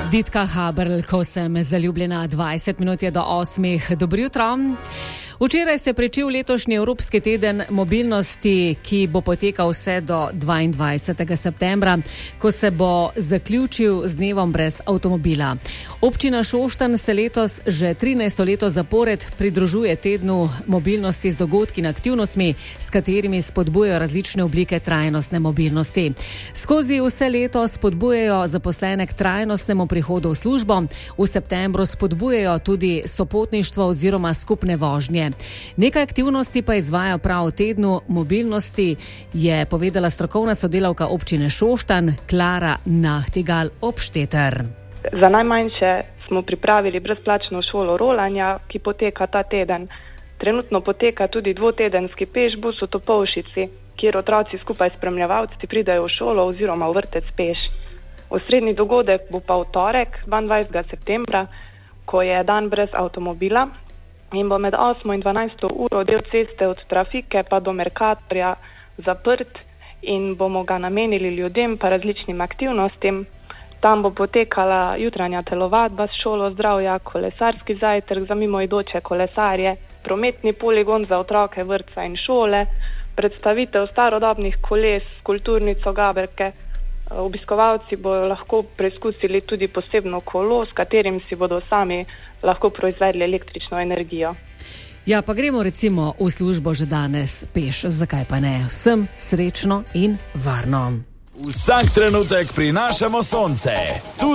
Ditka Haberl, ko sem zaljubljena, 20 minut je do 8. Dobro jutro. Včeraj se je pričel letošnji Evropski teden mobilnosti, ki bo potekal vse do 22. septembra, ko se bo zaključil z dnevom brez avtomobila. Občina Šoštanj se letos že 13. leto zapored pridružuje tednu mobilnosti z dogodki in aktivnostmi, s katerimi spodbujajo različne oblike trajnostne mobilnosti. Skozi vse leto spodbujajo zaposlene k trajnostnemu prihodu v službo, v septembru spodbujajo tudi sopotništvo oziroma skupne vožnje. Nekaj aktivnosti pa izvajajo prav v tednu mobilnosti, je povedala strokovna sodelavka občine Šoštanj Klara Nahtigal-Obšteter. Za najmanjše smo pripravili brezplačno šolo rolanja, ki poteka ta teden. Trenutno poteka tudi dvotedenski pešbus v Topolšici, kjer otroci skupaj s spremljevalci pridejo v šolo oziroma v vrtec peš. Osrednji dogodek bo pa v torek, 22. septembra, ko je dan brez avtomobila in bo med 8. in 12. uro del ceste od Trafike pa do Mercatorja zaprt in bomo ga namenili ljudem pa različnim aktivnostim. Tam bo potekala jutranja telovadba s šolo zdravja, kolesarski zajtrk za mimoidoče kolesarje, prometni poligon za otroke vrtca in šole, predstavitev starodobnih koles s kulturnico Gaberke. Obiskovalci bodo lahko preizkusili tudi posebno kolo, s katerim si bodo sami lahko proizvedli električno energijo. Ja, pa gremo recimo v službo že danes peš, zakaj pa ne? Vsem srečno in varno. Vsak trenutek prinašamo sonce.